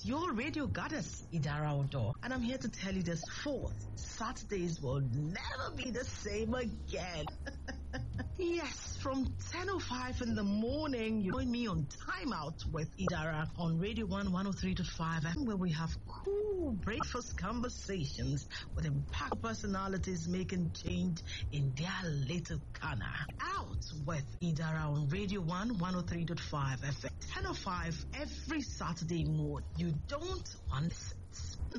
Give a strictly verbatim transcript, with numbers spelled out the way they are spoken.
your radio goddess, Idara Odo. And I'm here to tell you this fourth, Saturdays will never be the same again. Yes, from ten oh five in the morning, you join me on Time Out with Idara on Radio one one oh three point five, where we have cool breakfast conversations with impact personalities making change in their little corner. Out with Idara on Radio one one oh three point five F M, ten oh five every Saturday morning. You don't want to